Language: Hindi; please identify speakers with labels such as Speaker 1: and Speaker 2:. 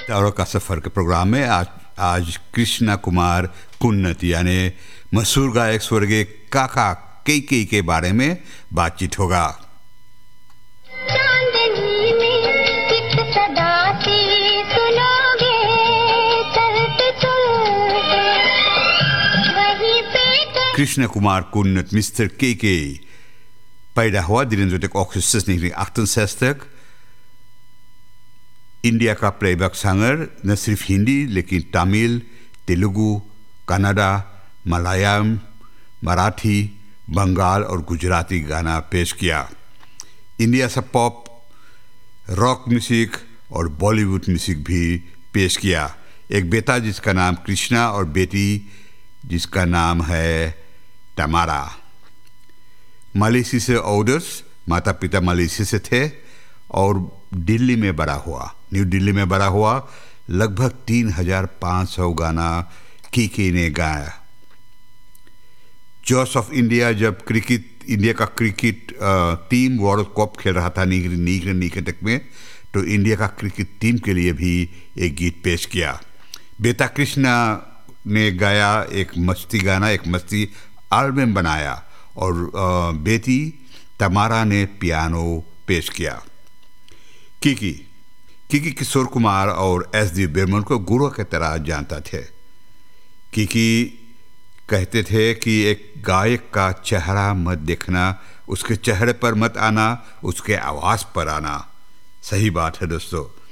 Speaker 1: तारों का सफ़र के प्रोग्राम में आज कृष्णा कुमार कुन्नत यानी मशहूर गायक स्वर्गीय काका केके के बारे में बातचीत होगा। कृष्णा कुमार कुन्नत मिस्टर केके पैदा हुआ 23 Augustus 1968। इंडिया का प्लेबैक सिंगर न सिर्फ हिंदी लेकिन तमिल, तेलुगु, कन्नड़ा, मलयालम, मराठी, बंगाल और गुजराती गाना पेश किया। इंडिया से पॉप, रॉक म्यूजिक और बॉलीवुड म्यूजिक भी पेश किया। एक बेटा जिसका नाम कृष्णा और बेटी जिसका नाम है तमारा। मलेशिया से ऑर्डर्स, माता पिता मलेशिया से थे और दिल्ली में बड़ा हुआ, न्यू दिल्ली में बड़ा हुआ। लगभग 3500 गाना केके ने गाया। जॉस ऑफ इंडिया जब इंडिया का क्रिकेट टीम वर्ल्ड कप खेल रहा था निकटक में, तो इंडिया का क्रिकेट टीम के लिए भी एक गीत पेश किया। बेटा कृष्णा ने गाया एक मस्ती गाना, एक मस्ती एल्बम बनाया और बेटी तमारा ने पियानो पेश किया। किकी किशोर कुमार और एस.डी. बर्मन को गुरु की तरह जानता थे। किकी कहते थे कि एक गायक का चेहरा मत देखना, उसके चेहरे पर मत आना, उसके आवाज़ पर आना। सही बात है दोस्तों।